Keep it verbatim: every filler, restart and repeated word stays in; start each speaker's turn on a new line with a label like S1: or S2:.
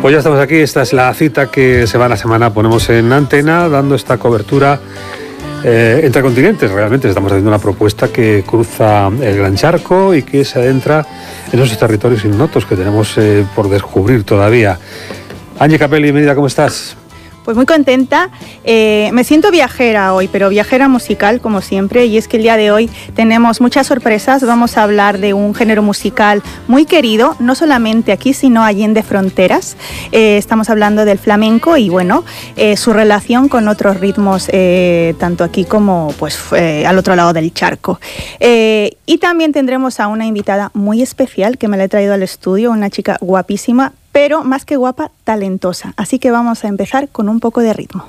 S1: Pues ya estamos aquí, esta es la cita que semana a semana ponemos en antena, dando esta cobertura eh, entre continentes. Realmente estamos haciendo una propuesta que cruza el Gran Charco y que se adentra en esos territorios ignotos que tenemos eh, por descubrir todavía. Angie Capelli, bienvenida, ¿cómo estás?
S2: Pues muy contenta, eh, me siento viajera hoy, pero viajera musical como siempre, y es que el día de hoy tenemos muchas sorpresas. Vamos a hablar de un género musical muy querido, no solamente aquí, sino allende fronteras. Eh, estamos hablando del flamenco y bueno, eh, su relación con otros ritmos, eh, tanto aquí como pues eh, al otro lado del charco. Eh, y también tendremos a una invitada muy especial que me la he traído al estudio, una chica guapísima, pero más que guapa, talentosa. Así que vamos a empezar con un poco de ritmo.